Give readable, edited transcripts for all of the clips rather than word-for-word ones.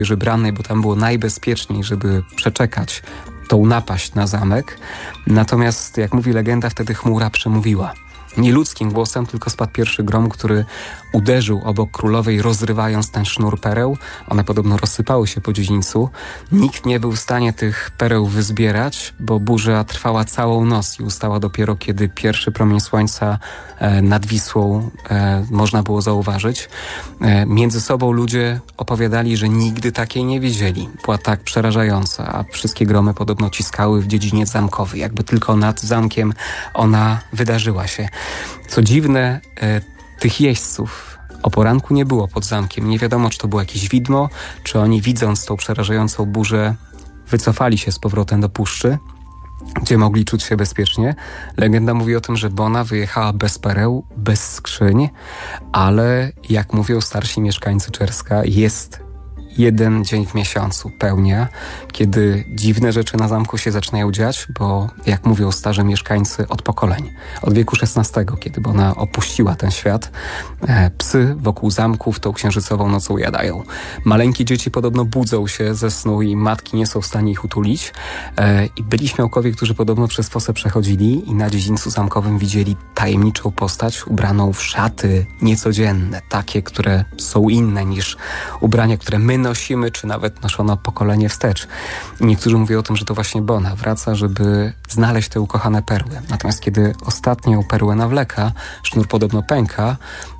wieży Brannej, bo tam było najbezpieczniej, żeby przeczekać tą napaść na zamek. Natomiast, jak mówi legenda, wtedy chmura przemówiła. Nie ludzkim głosem, tylko spadł pierwszy grom, który uderzył obok królowej, rozrywając ten sznur pereł. One podobno rozsypały się po dziedzińcu. Nikt nie był w stanie tych pereł wyzbierać, bo burza trwała całą noc i ustała dopiero, kiedy pierwszy promień słońca nad Wisłą można było zauważyć. Między sobą ludzie opowiadali, że nigdy takiej nie widzieli. Była tak przerażająca, a wszystkie gromy podobno ciskały w dziedziniec zamkowy. Jakby tylko nad zamkiem ona wydarzyła się. Co dziwne, tych jeźdźców o poranku nie było pod zamkiem. Nie wiadomo, czy to było jakieś widmo, czy oni, widząc tą przerażającą burzę, wycofali się z powrotem do puszczy, gdzie mogli czuć się bezpiecznie. Legenda mówi o tym, że Bona wyjechała bez pereł, bez skrzyń, ale jak mówią starsi mieszkańcy Czerska, jest jeden dzień w miesiącu, pełnia, kiedy dziwne rzeczy na zamku się zaczynają dziać, bo jak mówią starzy mieszkańcy, od pokoleń, od wieku XVI, kiedy Bona opuściła ten świat, psy wokół zamków tą księżycową nocą jadają. Maleńkie dzieci podobno budzą się ze snu i matki nie są w stanie ich utulić. I byli śmiałkowie, którzy podobno przez fosę przechodzili i na dziedzińcu zamkowym widzieli tajemniczą postać ubraną w szaty niecodzienne, takie, które są inne niż ubrania, które my nosimy, czy nawet noszono pokolenie wstecz. I niektórzy mówią o tym, że to właśnie Bona wraca, żeby znaleźć te ukochane perły. Natomiast kiedy ostatnią perłę nawleka, sznur podobno pęka,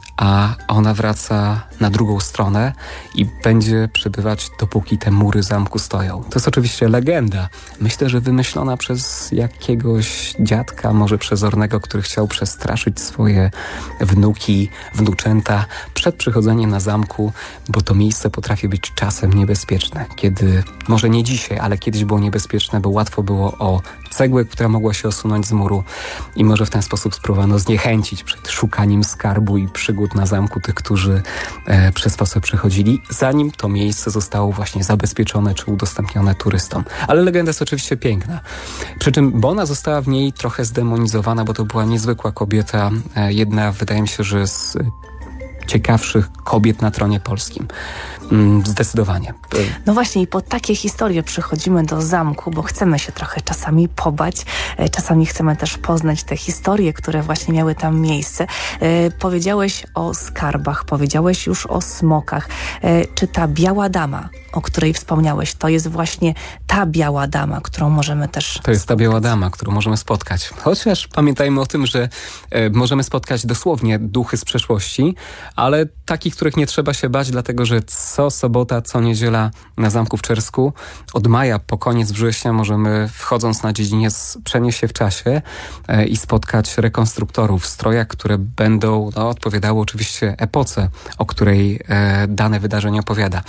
a ona wraca na drugą stronę i będzie przebywać, dopóki te mury zamku stoją. To jest oczywiście legenda. Myślę, że wymyślona przez jakiegoś dziadka, może przezornego, który chciał przestraszyć swoje wnuki, wnuczęta przed przychodzeniem na zamku, bo to miejsce potrafi być czasem niebezpieczne. Kiedy, może nie dzisiaj, ale kiedyś było niebezpieczne, bo łatwo było o cegłę, która mogła się osunąć z muru i może w ten sposób spróbowano zniechęcić przed szukaniem skarbu i przygód na zamku tych, którzy przez fosę przechodzili, zanim to miejsce zostało właśnie zabezpieczone czy udostępnione turystom. Ale legenda jest oczywiście piękna. Przy czym Bona została w niej trochę zdemonizowana, bo to była niezwykła kobieta, jedna, wydaje mi się, że z ciekawszych kobiet na tronie polskim. Zdecydowanie. No właśnie i po takie historie przychodzimy do zamku, bo chcemy się trochę czasami pobać, czasami chcemy też poznać te historie, które właśnie miały tam miejsce. Powiedziałeś o skarbach, powiedziałeś już o smokach. Czy ta biała dama, o której wspomniałeś, to jest właśnie ta biała dama, którą możemy też To jest ta biała dama, którą możemy spotkać. Chociaż pamiętajmy o tym, że możemy spotkać dosłownie duchy z przeszłości, ale takich, których nie trzeba się bać, dlatego że co sobota, co niedziela na Zamku w Czersku, od maja po koniec września możemy, wchodząc na dziedziniec, przenieść się w czasie i spotkać rekonstruktorów w strojach, które będą odpowiadały oczywiście epoce, o której dane wydarzenie opowiada.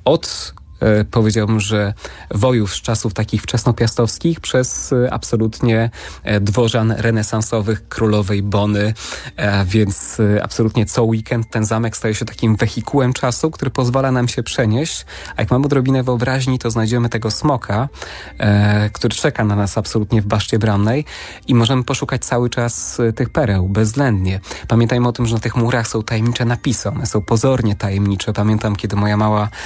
Od powiedziałbym, że wojów z czasów takich wczesnopiastowskich przez absolutnie dworzan renesansowych królowej Bony, więc absolutnie co weekend ten zamek staje się takim wehikułem czasu, który pozwala nam się przenieść, a jak mamy odrobinę wyobraźni, to znajdziemy tego smoka, który czeka na nas absolutnie w Baszcie Bramnej i możemy poszukać cały czas tych pereł, bezwzględnie. Pamiętajmy o tym, że na tych murach są tajemnicze napisy, one są pozornie tajemnicze. Pamiętam, kiedy moja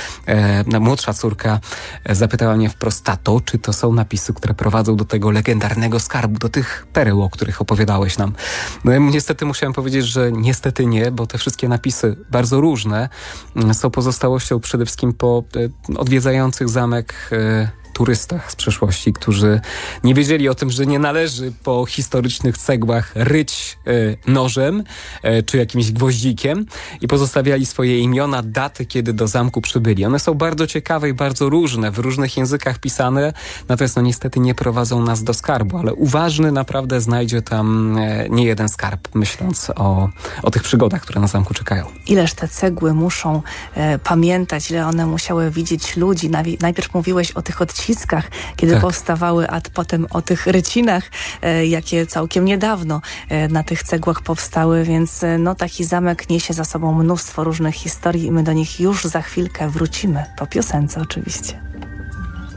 młodsza córka zapytała mnie wprost: tato, czy to są napisy, które prowadzą do tego legendarnego skarbu, do tych pereł, o których opowiadałeś nam? No ja niestety musiałem powiedzieć, że niestety nie, bo te wszystkie napisy, bardzo różne, są pozostałością przede wszystkim po odwiedzających zamek turystach z przeszłości, którzy nie wiedzieli o tym, że nie należy po historycznych cegłach ryć nożem czy jakimś gwoździkiem i pozostawiali swoje imiona, daty, kiedy do zamku przybyli. One są bardzo ciekawe i bardzo różne, w różnych językach pisane, natomiast niestety nie prowadzą nas do skarbu, ale uważny naprawdę znajdzie tam nie jeden skarb, myśląc o tych przygodach, które na zamku czekają. Ileż te cegły muszą pamiętać, ile one musiały widzieć ludzi. Najpierw mówiłeś o tych odciskach, kiedy powstawały, a potem o tych rycinach, jakie całkiem niedawno na tych cegłach powstały, więc taki zamek niesie za sobą mnóstwo różnych historii i my do nich już za chwilkę wrócimy, po piosence oczywiście.